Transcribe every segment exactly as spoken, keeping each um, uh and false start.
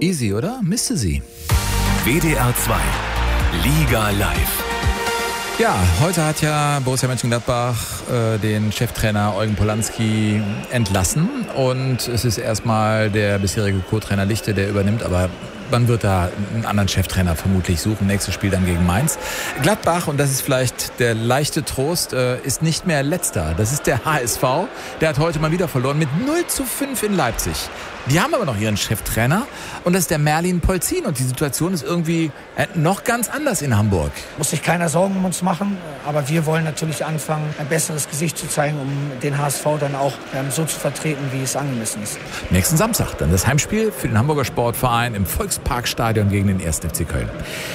Easy, oder? Misste sie. W D R zwei Liga live. Ja, heute hat ja Borussia Mönchengladbach äh, den Cheftrainer Eugen Polanski entlassen und es ist erstmal der bisherige Co-Trainer Lichte, der übernimmt, aber man wird da einen anderen Cheftrainer vermutlich suchen. Nächstes Spiel dann gegen Mainz. Gladbach, und das ist vielleicht der leichte Trost, äh, ist nicht mehr Letzter. Das ist der H S V. Der hat heute mal wieder verloren mit null zu fünf in Leipzig. Die haben aber noch ihren Cheftrainer und das ist der Merlin Polzin. Und die Situation ist irgendwie äh, noch ganz anders in Hamburg. Muss sich keiner Sorgen um uns machen, aber wir wollen natürlich anfangen, ein besseres Gesicht zu zeigen, um den H S V dann auch ähm, so zu vertreten, wie es angemessen ist. Nächsten Samstag dann das Heimspiel für den Hamburger Sportverein im Volksparkstadion gegen den ersten F C Köln.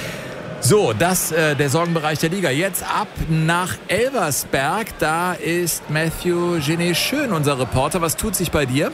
So, das äh, der Sorgenbereich der Liga. Jetzt ab nach Elversberg. Da ist Matthew Genet Schön, unser Reporter. Was tut sich bei dir?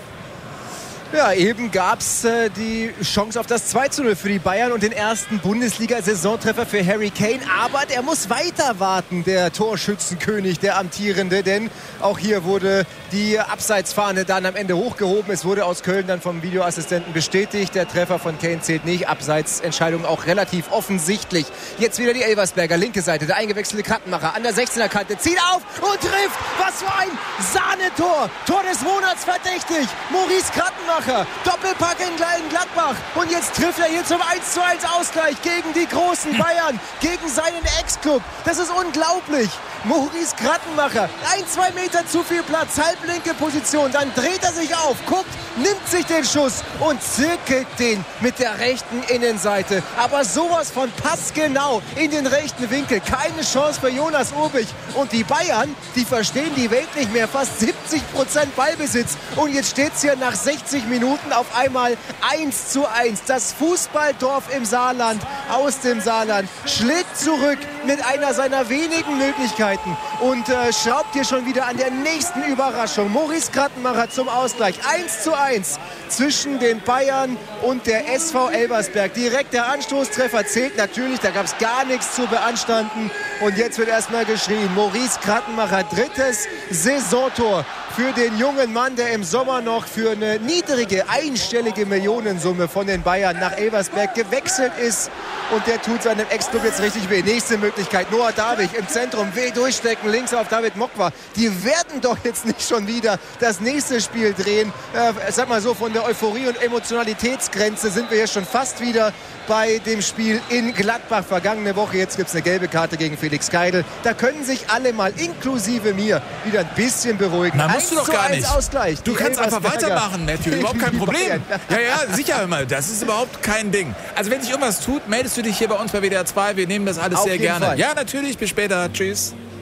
Ja, eben gab es äh, die Chance auf das zwei zu null für die Bayern und den ersten Bundesliga-Saisontreffer für Harry Kane. Aber der muss weiter warten, der Torschützenkönig, der Amtierende. Denn auch hier wurde die Abseitsfahne dann am Ende hochgehoben. Es wurde aus Köln dann vom Videoassistenten bestätigt. Der Treffer von Kane zählt nicht. Abseitsentscheidung auch relativ offensichtlich. Jetzt wieder die Elversberger, linke Seite. Der eingewechselte Krattenmacher an der sechzehner Kante. Zieht auf und trifft. Was für ein Sahnetor. Tor des Monats verdächtig. Maurice Krattenmacher. Doppelpack in Gladbach. Und jetzt trifft er hier zum eins zu eins Ausgleich gegen die großen Bayern. Gegen seinen Ex-Club. Das ist unglaublich. Maurice Krattenmacher. Ein, zwei Meter zu viel Platz. Halblinke Position. Dann dreht er sich auf. Guckt, nimmt sich den Schuss und zirkelt den mit der rechten Innenseite. Aber sowas von passgenau in den rechten Winkel. Keine Chance für Jonas Urbich. Und die Bayern, die verstehen die Welt nicht mehr. Fast siebzig Prozent Ballbesitz. Und jetzt steht es hier nach sechzig Minuten auf einmal eins zu eins. Das Fußballdorf im Saarland, aus dem Saarland, schlägt zurück mit einer seiner wenigen Möglichkeiten und äh, schraubt hier schon wieder an der nächsten Überraschung. Maurice Krattenmacher zum Ausgleich. eins zu eins zwischen den Bayern und der S V Elversberg. Direkt der Anstoßtreffer zählt natürlich, da gab es gar nichts zu beanstanden. Und jetzt wird erstmal geschrien. Maurice Krattenmacher, drittes Saisontor für den jungen Mann, der im Sommer noch für eine niedrige, einstellige Millionensumme von den Bayern nach Elversberg gewechselt ist. Und der tut seinem Ex-Club jetzt richtig weh. Nächste Möglichkeit, Noah Davig im Zentrum, weh durchstecken, links auf David Mokwa. Die werden doch jetzt nicht schon wieder das nächste Spiel drehen. Äh, sag mal so, von der Euphorie- und Emotionalitätsgrenze sind wir hier schon fast wieder bei dem Spiel in Gladbach vergangene Woche. Jetzt gibt es eine gelbe Karte gegen Felix Keidel. Da können sich alle mal, inklusive mir, wieder ein bisschen beruhigen. Na, musst du doch gar nicht. Ausgleich. Du Die kannst einfach Elversberger weitermachen, Matthew. Überhaupt kein Problem. Bayern. Ja, ja, sicher immer. Das ist überhaupt kein Ding. Also wenn sich irgendwas tut, meldest du dich hier bei uns bei W D R zwei. Wir nehmen das alles Auf sehr jeden gerne. Fall. Ja, natürlich. Bis später. Tschüss.